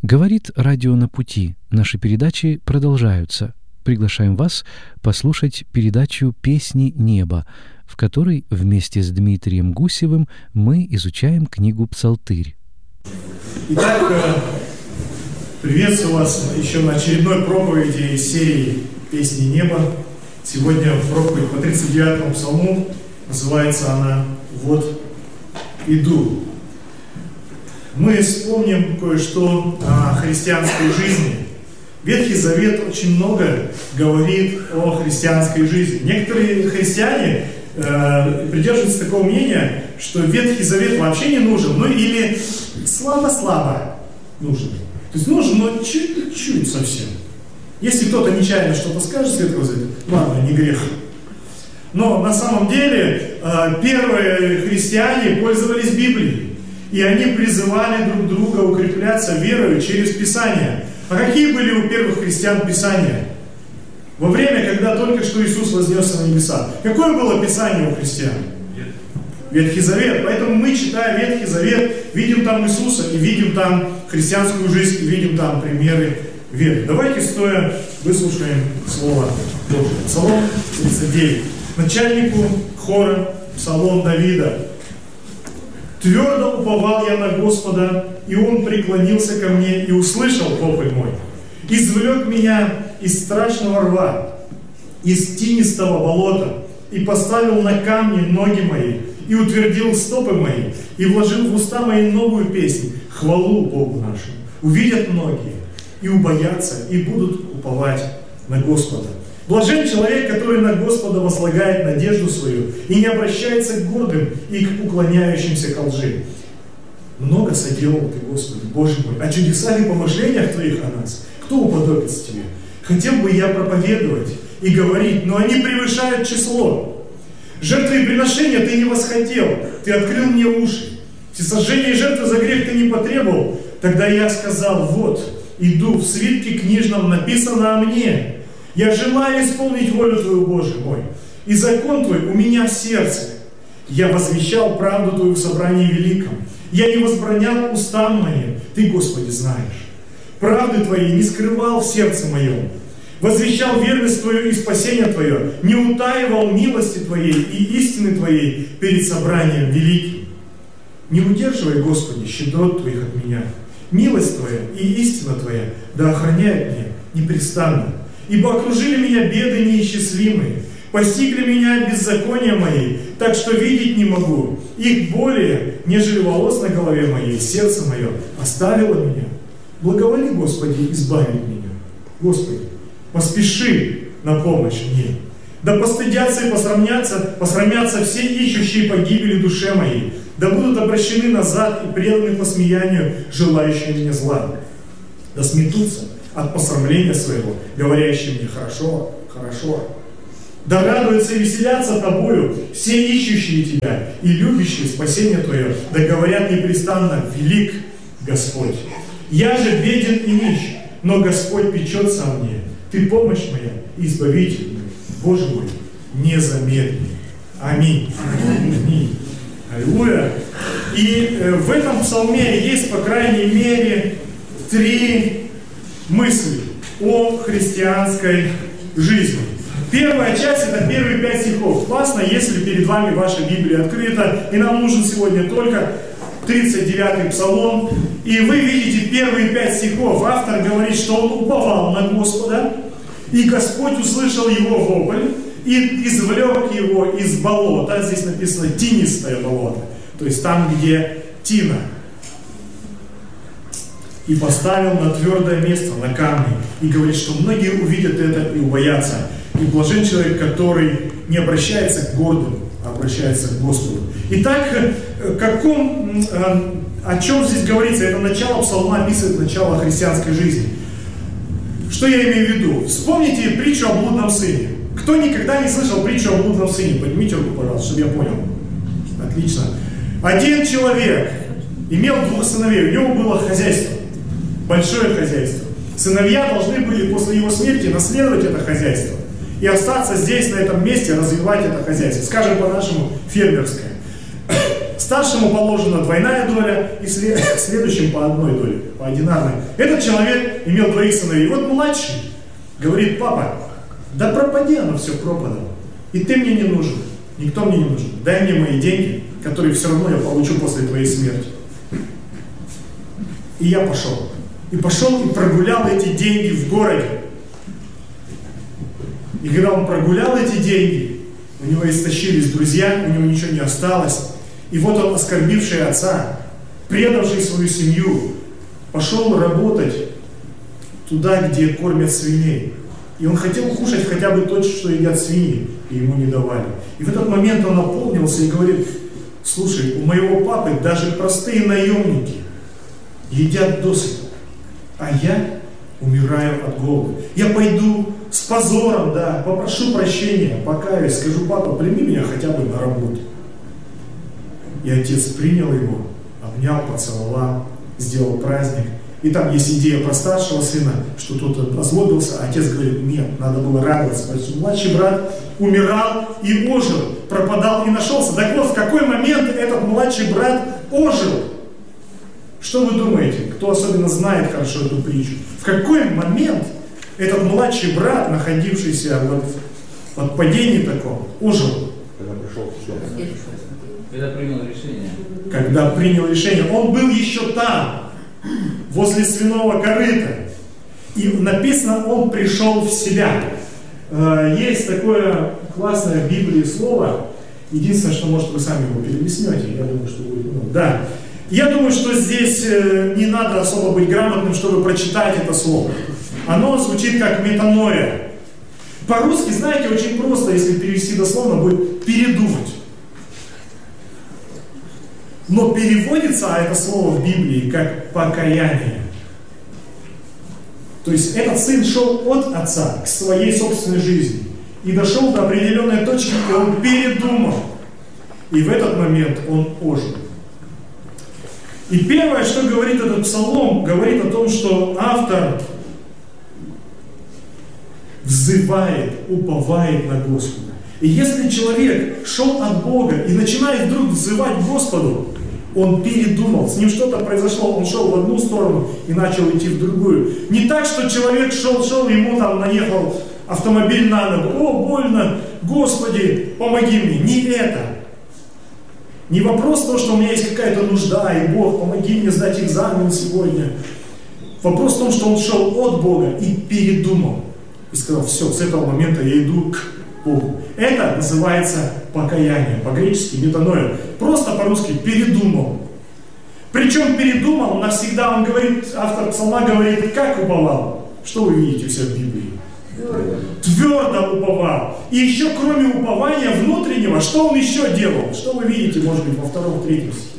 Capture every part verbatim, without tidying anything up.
Говорит радио «На пути». Наши передачи продолжаются. Приглашаем вас послушать передачу «Песни неба», в которой вместе с Дмитрием Гусевым мы изучаем книгу «Псалтырь». Итак, приветствую вас еще на очередной проповеди из серии «Песни неба». Сегодня проповедь по тридцать девятому псалму. Называется она «Вот иду». Мы вспомним кое-что о христианской жизни. Ветхий Завет очень много говорит о христианской жизни. Некоторые христиане э, придерживаются такого мнения, что Ветхий Завет вообще не нужен, ну или слабо-слабо нужен. То есть нужен, но чуть-чуть совсем. Если кто-то нечаянно что-то скажет с Ветхого Завета, ладно, не грех. Но на самом деле э, первые христиане пользовались Библией. И они призывали друг друга укрепляться верою через Писание. А какие были у первых христиан Писания? Во время, когда только что Иисус вознесся на небеса. Какое было Писание у христиан? Ветхий Завет. Поэтому мы, читая Ветхий Завет, видим там Иисуса, и видим там христианскую жизнь, и видим там примеры веры. Давайте стоя выслушаем Слово Божие. Псалом тридцать девять. Начальнику хора Псалом Давида. «Твердо уповал я на Господа, и Он преклонился ко мне и услышал вопль мой. Извлек меня из страшного рва, из тинистого болота, и поставил на камни ноги мои, и утвердил стопы мои, и вложил в уста мои новую песнь, хвалу Богу нашему. Увидят многие, и убоятся, и будут уповать на Господа. Блажен человек, который на Господа возлагает надежду свою и не обращается к гордым и к уклоняющимся ко лжи. Много соделал ты, Господи, Боже мой, о чудесах и помышлениях Твоих о нас. Кто уподобится Тебе? Хотел бы я проповедовать и говорить, но они превышают число. Жертвы и приношения Ты не восхотел, Ты открыл мне уши. Всесожжение и жертвы за грех Ты не потребовал. Тогда я сказал, вот, иду, в свитке книжном написано о мне. Я желаю исполнить волю Твою, Боже мой, и закон Твой у меня в сердце. Я возвещал правду Твою в собрании великом. Я не возбранял устам моим, Ты, Господи, знаешь. Правды Твоей не скрывал в сердце моем. Возвещал верность Твою и спасение Твое, не утаивал милости Твоей и истины Твоей перед собранием великим. Не удерживай, Господи, щедрот Твоих от меня. Милость Твоя и истина Твоя да охраняют меня непрестанно. Ибо окружили меня беды неисчислимые, постигли меня беззакония мои, так что видеть не могу. Их более, нежели волос на голове моей, сердце мое оставило меня. Благоволи, Господи, избави меня. Господи, поспеши на помощь мне. Да постыдятся и посрамятся, посрамятся все ищущие погибели душе моей. Да будут обращены назад и преданы посмеянию, желающие мне зла. Да сметутся от посрамления своего, говорящие мне хорошо, хорошо. Да радуются и веселятся Тобою все ищущие Тебя и любящие спасение Твое, да говорят непрестанно, велик Господь. Я же беден и нищ, но Господь печется о мне. Ты помощь моя и избавитель мой, Боже мой, не замедли. Аминь. Аминь. Аллилуйя. И э, в этом псалме есть, по крайней мере, три мысли о христианской жизни. Первая часть — это первые пять стихов. Классно, если перед вами ваша Библия открыта, и нам нужен сегодня только тридцать девятый псалом, и вы видите первые пять стихов. Автор говорит, что он уповал на Господа, и Господь услышал его вопль, и извлек его из болота. Здесь написано «тинистое болото», то есть там, где тина. И поставил на твердое место, на камни. И говорит, что многие увидят это и убоятся. И блажен человек, который не обращается к гордым, а обращается к Господу. Итак, каком, о чем здесь говорится? Это начало псалма описывает начало христианской жизни. Что я имею в виду? Вспомните притчу о блудном сыне. Кто никогда не слышал притчу о блудном сыне? Поднимите руку, пожалуйста, чтобы я понял. Отлично. Один человек имел двух сыновей, у него было хозяйство. Большое хозяйство. Сыновья должны были после его смерти наследовать это хозяйство и остаться здесь, на этом месте, развивать это хозяйство. Скажем по-нашему, фермерское. Старшему положена двойная доля, и следующим по одной доле, по одинарной. Этот человек имел двоих сыновей. И вот младший говорит: папа, да пропади оно все пропадом. И ты мне не нужен, никто мне не нужен. Дай мне мои деньги, которые все равно я получу после твоей смерти. И я пошел. И пошел и прогулял эти деньги в городе. И когда он прогулял эти деньги, у него истощились друзья, у него ничего не осталось. И вот он, оскорбивший отца, предавший свою семью, пошел работать туда, где кормят свиней. И он хотел кушать хотя бы то, что едят свиньи, и ему не давали. И в этот момент он опомнился и говорит: слушай, у моего папы даже простые наемники едят досыта, а я умираю от голода. Я пойду с позором, да, попрошу прощения, покаюсь, скажу: папа, прими меня хотя бы на работу. И отец принял его, обнял, поцеловал, сделал праздник. И там есть идея про старшего сына, что тот озлобился, а отец говорит: нет, надо было радоваться, потому что младший брат умирал и ожил, пропадал и нашелся. Так вот, в какой момент этот младший брат ожил? Что вы думаете, кто особенно знает хорошо эту притчу? В какой момент этот младший брат, находившийся вот под падением таком, ожил? Когда пришел в сон. Когда принял решение. Когда принял решение. Он был еще там, возле свиного корыта. И написано, он пришел в себя. Есть такое классное в Библии слово. Единственное, что, может, вы сами его перелистнете. Я думаю, что будет, ну, да. Я думаю, что здесь не надо особо быть грамотным, чтобы прочитать это слово. Оно звучит как метаноя. По-русски, знаете, очень просто, если перевести дословно, будет передумать. Но переводится это слово в Библии как покаяние. То есть этот сын шел от отца к своей собственной жизни. И дошел до определенной точки, и он передумал. И в этот момент он ожил. И первое, что говорит этот псалом, говорит о том, что автор взывает, уповает на Господа. И если человек шел от Бога и начинает вдруг взывать к Господу, он передумал, с ним что-то произошло, он шел в одну сторону и начал идти в другую. Не так, что человек шел, шел, ему там наехал автомобиль на ногу: о, больно, Господи, помоги мне. Не это. Не вопрос того, что у меня есть какая-то нужда, и Бог, помоги мне сдать экзамен сегодня. Вопрос в том, что он шел от Бога и передумал. И сказал: все, с этого момента я иду к Богу. Это называется покаяние. По-гречески метаноя. Просто по-русски передумал. Причем передумал навсегда. Он говорит, автор псалма говорит, как уповал. Что вы видите у себя в Библии? Твердо. Твердо уповал. И еще кроме упования внутреннего, что он еще делал? Что вы видите, может быть, во втором, третьем стихе?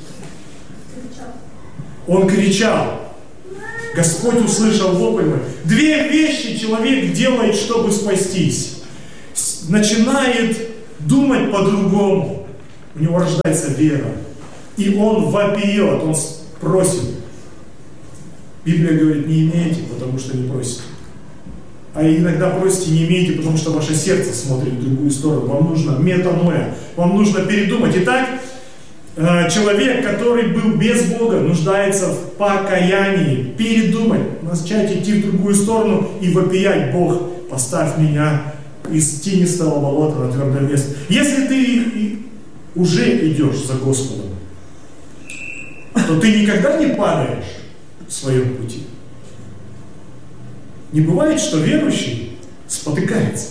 Он кричал. Господь услышал вопль мой. Две вещи человек делает, чтобы спастись. Начинает думать по-другому. У него рождается вера. И он вопиет, он просит. Библия говорит, не имеете, потому что не просите. А иногда просите, не имеете, потому что ваше сердце смотрит в другую сторону. Вам нужно метаноя, вам нужно передумать. Итак, человек, который был без Бога, нуждается в покаянии, передумать, начать идти в другую сторону и вопиять: Бог, поставь меня из тинистого болота на твердое место. Если ты уже идешь за Господом, то ты никогда не падаешь в своем пути. Не бывает, что верующий спотыкается.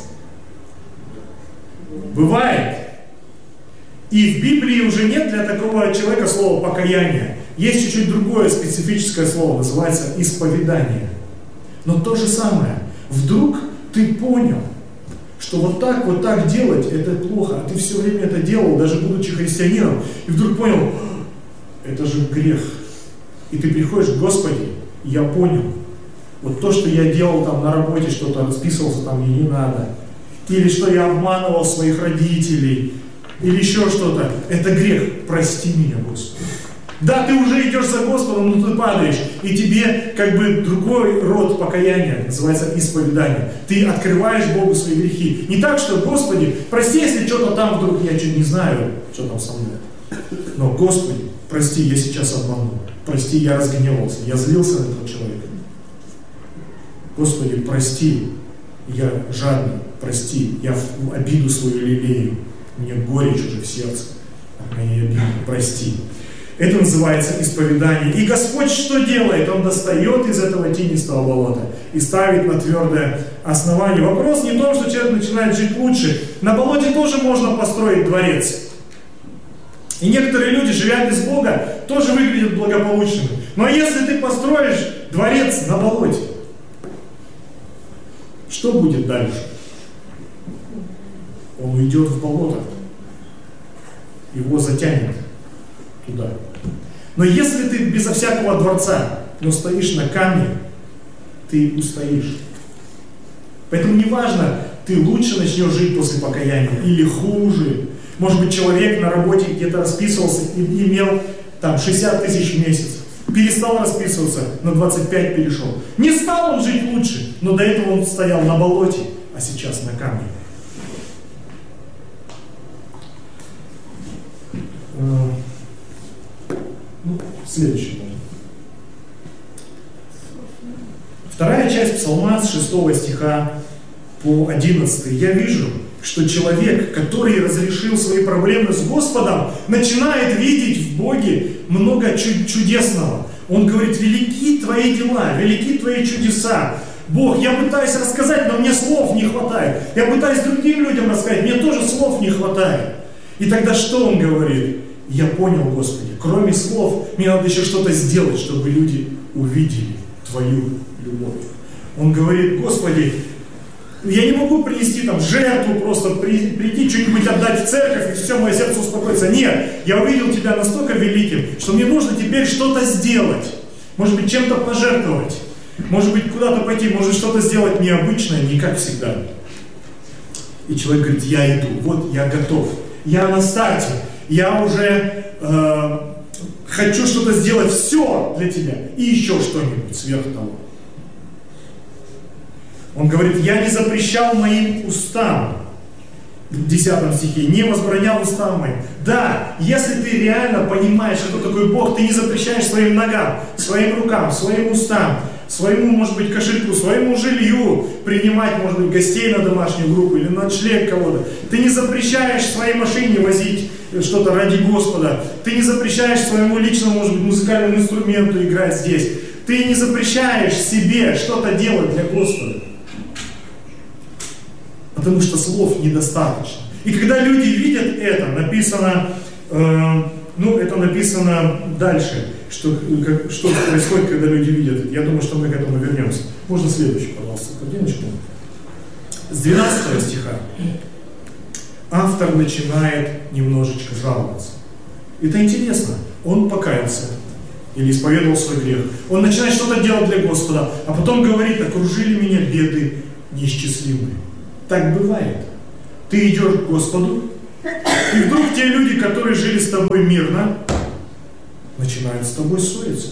Бывает. И в Библии уже нет для такого человека слова покаяние. Есть чуть-чуть другое специфическое слово, называется исповедание. Но то же самое. Вдруг ты понял, что вот так, вот так делать, это плохо, а ты все время это делал, даже будучи христианином, и вдруг понял, это же грех. И ты приходишь: Господи, я понял, вот то, что я делал там на работе, что-то расписывался, там мне не надо, или что я обманывал своих родителей, или еще что-то, это грех, прости меня, Господи. Да, ты уже идешь за Господом, но ты падаешь, и тебе как бы другой род покаяния, называется исповедание. Ты открываешь Богу свои грехи. Не так, что: Господи, прости, если что-то там вдруг, я чуть не знаю, что там со мной. Но, Господи, прости, я сейчас обманул. Прости, я разгневался, я злился на этого человека. Господи, прости, я жадный, прости, я в обиду свою лелею. Мне горечь уже в сердце от моей обиды, прости. Это называется исповедание. И Господь что делает? Он достает из этого тенистого болота и ставит на твердое основание. Вопрос не в том, что человек начинает жить лучше. На болоте тоже можно построить дворец. И некоторые люди, живя без Бога, тоже выглядят благополучными. Но если ты построишь дворец на болоте, что будет дальше? Он уйдет в болото. Его затянет туда. Но если ты безо всякого дворца, но стоишь на камне, ты устоишь. Поэтому неважно, ты лучше начнешь жить после покаяния или хуже. Может быть, человек на работе где-то расписывался и имел там шестьдесят тысяч в месяц. Перестал расписываться, на двадцать пять перешел. Не стал он жить лучше, но до этого он стоял на болоте, а сейчас на камне. Ну, следующий момент. Вторая часть псалма с шестого стиха по одиннадцатый. Я вижу, что человек, который разрешил свои проблемы с Господом, начинает видеть в Боге много чудесного. Он говорит: велики твои дела, велики твои чудеса. Бог, я пытаюсь рассказать, но мне слов не хватает. Я пытаюсь другим людям рассказать, мне тоже слов не хватает. И тогда что он говорит? Я понял, Господи, кроме слов, мне надо еще что-то сделать, чтобы люди увидели Твою любовь. Он говорит: Господи, я не могу принести там жертву, просто при, прийти, что-нибудь отдать в церковь, и все, мое сердце успокоится. Нет, я увидел Тебя настолько великим, что мне нужно теперь что-то сделать. Может быть, чем-то пожертвовать. Может быть, куда-то пойти, может что-то сделать необычное, не как всегда. И человек говорит: я иду, вот я готов. Я на старте. Я уже э, хочу что-то сделать, все для Тебя. И еще что-нибудь сверх того. Он говорит: я не запрещал моим устам. В десятом стихе. Не возбранял устам моим. Да, если ты реально понимаешь, кто такой Бог, ты не запрещаешь своим ногам, своим рукам, своим устам, своему, может быть, кошельку, своему жилью принимать, может быть, гостей на домашнюю группу или на член кого-то. Ты не запрещаешь своей машине возить что-то ради Господа. Ты не запрещаешь своему личному, может быть, музыкальному инструменту играть здесь. Ты не запрещаешь себе что-то делать для Господа. Потому что слов недостаточно. И когда люди видят это, написано, э, ну, это написано дальше, что, как, что происходит, когда люди видят это. Я думаю, что мы к этому вернемся. Можно следующий, пожалуйста, картиночку. С двенадцатого стиха автор начинает немножечко жаловаться. Это интересно. Он покаялся или исповедовал свой грех. Он начинает что-то делать для Господа, а потом говорит: окружили меня беды неисчислимые. Так бывает. Ты идешь к Господу, и вдруг те люди, которые жили с тобой мирно, начинают с тобой ссориться.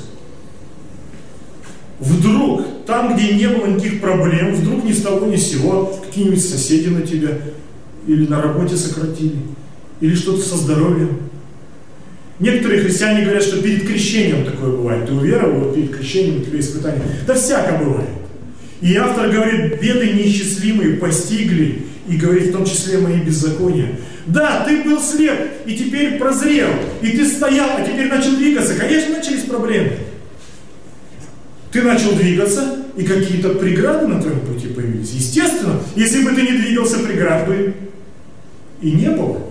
Вдруг, там, где не было никаких проблем, вдруг ни с того ни с сего какие-нибудь соседи на тебя или на работе сократили, или что-то со здоровьем. Некоторые христиане говорят, что перед крещением такое бывает. Ты уверовал, вот перед крещением у тебя испытания. Да всяко бывает. И автор говорит: беды неисчислимые постигли, и говорит, в том числе мои беззакония. Да, ты был слеп, и теперь прозрел, и ты стоял, а теперь начал двигаться. Конечно, начались проблемы. Ты начал двигаться, и какие-то преграды на твоем пути появились. Естественно, если бы ты не двигался, преград бы и не было.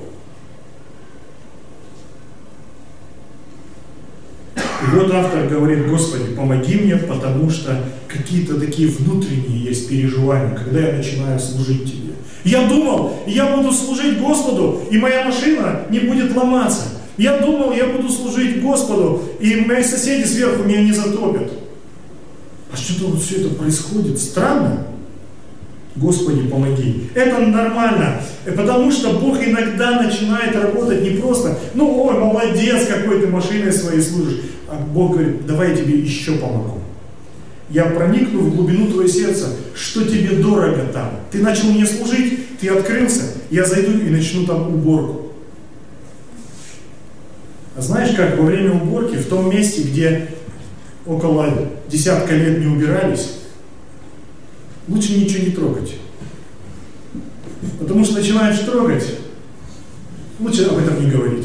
И вот автор говорит: Господи, помоги мне, потому что какие-то такие внутренние есть переживания, когда я начинаю служить Тебе. Я думал, я буду служить Господу, и моя машина не будет ломаться. Я думал, я буду служить Господу, и мои соседи сверху меня не затопят. А что-то вот все это происходит странно. Господи, помоги. Это нормально, потому что Бог иногда начинает работать не просто: ну, ой, молодец, какой ты машиной своей служишь. А Бог говорит: давай я тебе еще помогу. Я проникну в глубину твоего сердца, что тебе дорого там. Ты начал мне служить, ты открылся, я зайду и начну там уборку. А знаешь, как во время уборки в том месте, где около десятка лет не убирались, лучше ничего не трогать. Потому что начинаешь трогать, лучше об этом не говорить.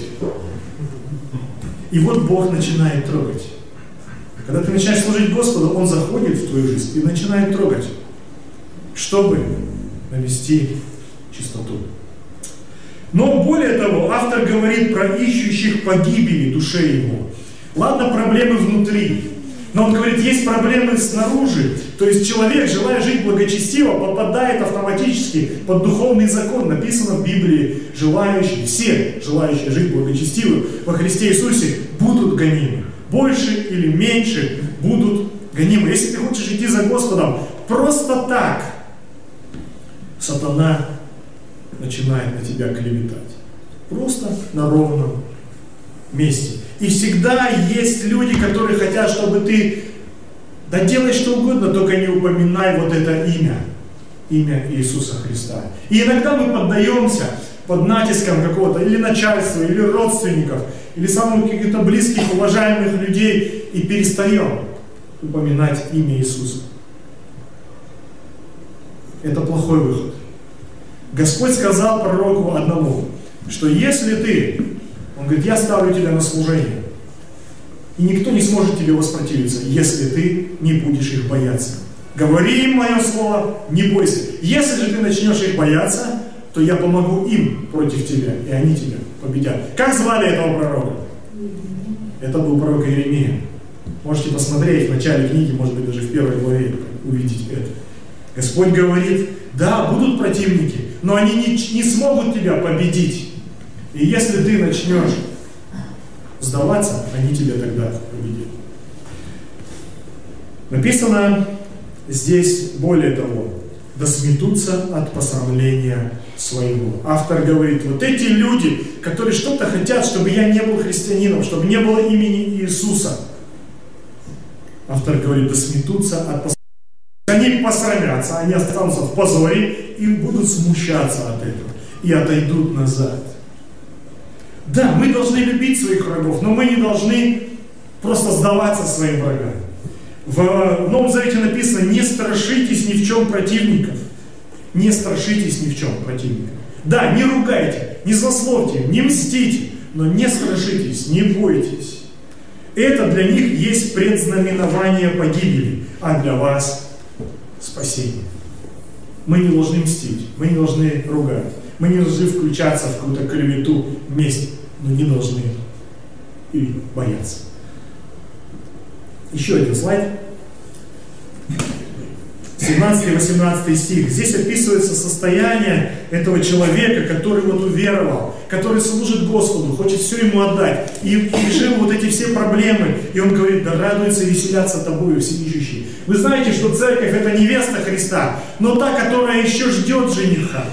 И вот Бог начинает трогать. Когда ты начинаешь служить Господу, Он заходит в твою жизнь и начинает трогать, чтобы навести чистоту. Но более того, автор говорит про ищущих погибели душе его. Ладно, проблемы внутри, но он говорит, есть проблемы снаружи. То есть человек, желая жить благочестиво, попадает автоматически под духовный закон. Написано в Библии, желающие, все желающие жить благочестиво во Христе Иисусе будут гонимы. Больше или меньше будут гонимы. Если ты хочешь идти за Господом просто так, сатана начинает на тебя клеветать. Просто на ровном месте. И всегда есть люди, которые хотят, чтобы ты, да делай что угодно, только не упоминай вот это имя. Имя Иисуса Христа. И иногда мы поддаемся под натиском какого-то или начальства, или родственников, или самых каких-то близких, уважаемых людей и перестаем упоминать имя Иисуса. Это плохой выход. Господь сказал пророку одному, что если ты, он говорит, я ставлю тебя на служение, и никто не сможет тебе воспротивиться, если ты не будешь их бояться. Говори им мое слово, не бойся. Если же ты начнешь их бояться, то я помогу им против тебя, и они тебя победят. Как звали этого пророка? Это был пророк Иеремия. Можете посмотреть в начале книги, может быть, даже в первой главе увидеть это. Господь говорит, да, будут противники, но они не, не смогут тебя победить. И если ты начнешь сдаваться, они тебя тогда победят. Написано здесь более того, да сметутся от посрамления своего. Автор говорит, вот эти люди, которые что-то хотят, чтобы я не был христианином, чтобы не было имени Иисуса. Автор говорит, да сметутся от посрамления. Они посрамятся, они останутся в позоре и будут смущаться от этого. И отойдут назад. Да, мы должны любить своих врагов, но мы не должны просто сдаваться своим врагам. В Новом Завете написано, не страшитесь ни в чем противников. Не страшитесь ни в чем противников. Да, не ругайте, не злословьте, не мстите, но не страшитесь, не бойтесь. Это для них есть предзнаменование погибели, а для вас спасение. Мы не должны мстить, мы не должны ругать, мы не должны включаться в какую-то клевету вместе, но не должны и бояться. Еще один слайд. семнадцатый-восемнадцатый стих. Здесь описывается состояние этого человека, который вот уверовал, который служит Господу, хочет все ему отдать, и решил вот эти все проблемы. И он говорит, да радуется и веселятся тобою всеищущий. Вы знаете, что церковь это невеста Христа, но та, которая еще ждет жениха.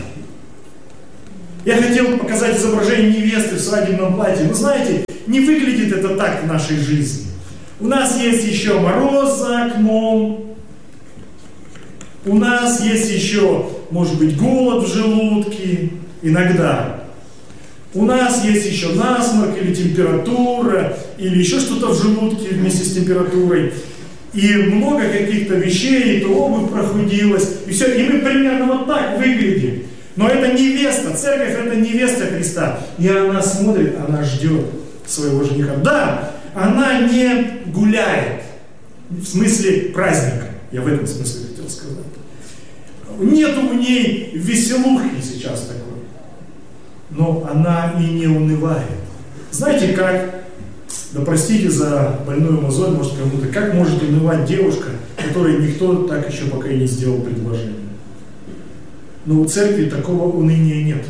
Я хотел показать изображение невесты в свадебном платье. Но знаете, не выглядит это так в нашей жизни. У нас есть еще мороз за окном. У нас есть еще, может быть, голод в желудке. Иногда. У нас есть еще насморк или температура, или еще что-то в желудке вместе с температурой. И много каких-то вещей, и то обувь прохудилась. И все. И мы примерно вот так выглядим. Но это невеста. Церковь это невеста Христа. И она смотрит, она ждет своего жениха. Да, она не гуляет. В смысле праздника. Я в этом смысле хотел сказать. Нету у ней веселухи сейчас такой. Но она и не унывает. Знаете, как, да простите за больную мозоль, может кому-то, как может унывать девушка, которой никто так еще пока и не сделал предложение? Но у церкви такого уныния нет.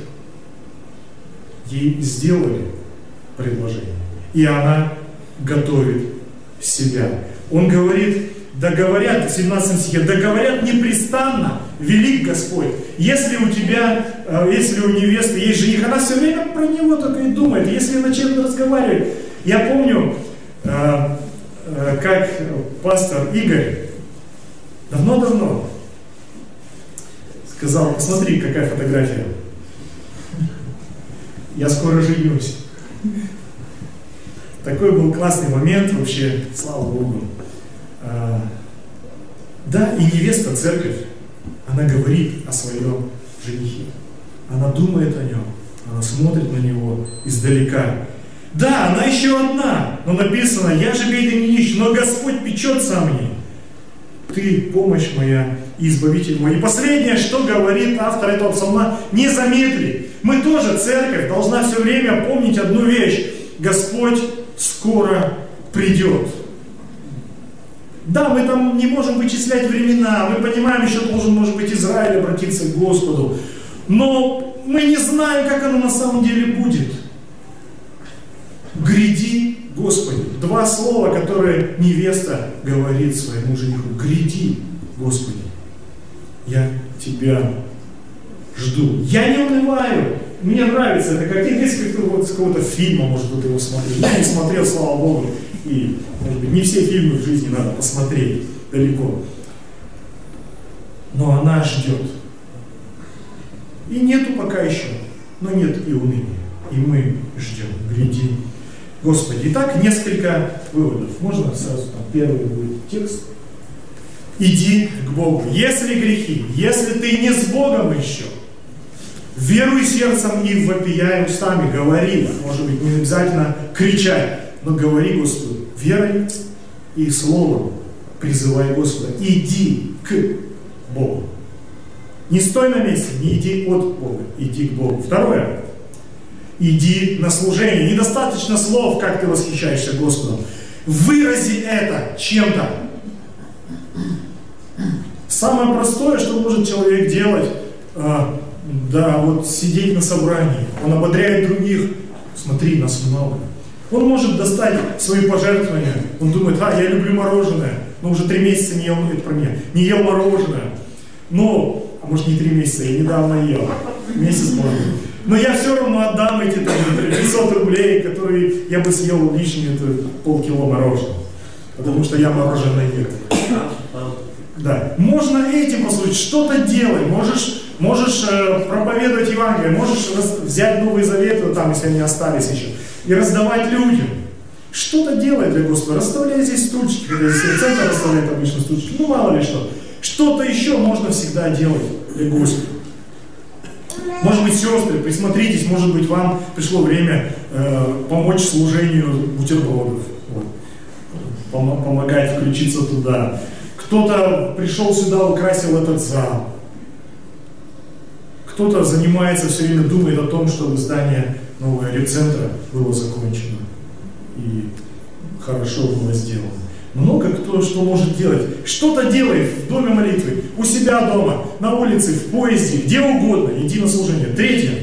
Ей сделали предложение. И она готовит себя. Он говорит, да говорят, в семнадцатом стихе, да говорят непрестанно, велик Господь. Если у тебя, если у невесты есть жених, она все время про него только и думает. Если она чем-то разговаривает. Я помню, как пастор Игорь давно-давно сказал, посмотри, какая фотография. Я скоро женюсь. Такой был классный момент вообще, слава Богу. А, да, и невеста, церковь, она говорит о своем женихе. Она думает о нем, она смотрит на него издалека. Да, она еще одна, но написано: я же беден и нищ, но Господь печется о мне. Ты помощь моя и избавитель мой. И последнее, что говорит автор этого псалма: не замедли. Мы тоже, церковь, должна все время помнить одну вещь: Господь скоро придет. Да, мы там не можем вычислять времена, мы понимаем, еще должен, может быть, Израиль обратиться к Господу, но мы не знаем, как оно на самом деле будет. Гряди, Господи. Два слова, которые невеста говорит своему жениху. Гряди, Господи. Я Тебя жду. Я не унываю. Мне нравится эта картина. Есть как-то вот с какого-то фильма, может быть, его смотрели. Я не смотрел, слава Богу. И, может быть, не все фильмы в жизни надо посмотреть далеко. Но она ждет. И нету пока еще. Но нет и уныния. И мы ждем. Гряди, Господи. Итак, несколько выводов. Можно сразу там первый будет текст. Иди к Богу. Если грехи, если ты не с Богом еще, веруй сердцем и вопияй устами, говори. Может быть, не обязательно кричать, но говори Господу верой и словом. Призывай Господа. Иди к Богу. Не стой на месте, не иди от Бога, иди к Богу. Второе. Иди на служение. Недостаточно слов, как ты восхищаешься Господом. Вырази это чем-то. Самое простое, что может человек делать, а, да, вот сидеть на собрании. Он ободряет других. Смотри, нас много. Он может достать свои пожертвования. Он думает: а, я люблю мороженое, но уже три месяца не ел, это про меня, не ел мороженое. Но, а может не три месяца, я недавно ел. Месяц можно. Но я все равно отдам эти там, пятьсот рублей, которые я бы съел лишние, это полкило мороженого. Потому что я мороженое ем. Да. Можно этим послужить, что-то делай. Можешь, можешь э, проповедовать Евангелие, можешь раз, взять Новый Завет, вот там, если они остались еще, и раздавать людям. Что-то делай для Господа. Расставляй здесь стульчики, когда здесь центр расставляет обычно стульчики. Ну, мало ли что. Что-то еще можно всегда делать для Господа. Может быть, сестры, присмотритесь, может быть, вам пришло время э, помочь служению бутербродов. Вот. Пом- помогать включиться туда. Кто-то пришел сюда, украсил этот зал. Кто-то занимается все время, думает о том, чтобы здание нового репцентра было закончено и хорошо было сделано. Много кто что может делать. Что-то делай в доме молитвы, у себя дома, на улице, в поезде, где угодно. Иди на служение. Третье.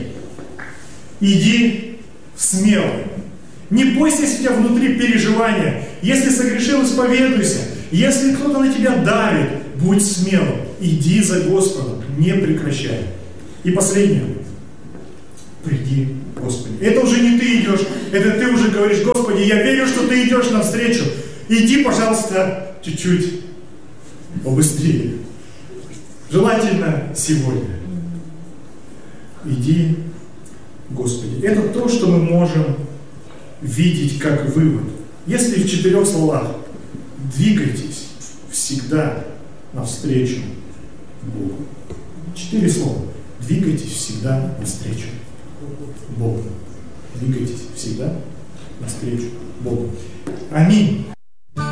Иди смело. Не бойся, если у тебя внутри переживания. Если согрешил, исповедуйся. Если кто-то на тебя давит, будь смелым. Иди за Господом. Не прекращай. И последнее. Приди, Господи. Это уже не ты идешь. Это ты уже говоришь: Господи, я верю, что ты идешь навстречу. Иди, пожалуйста, чуть-чуть побыстрее. Желательно сегодня. Иди, Господи. Это то, что мы можем видеть как вывод. Если в четырех словах: двигайтесь всегда навстречу Богу. Четыре слова. Двигайтесь всегда навстречу Богу. Двигайтесь всегда навстречу Богу. Аминь.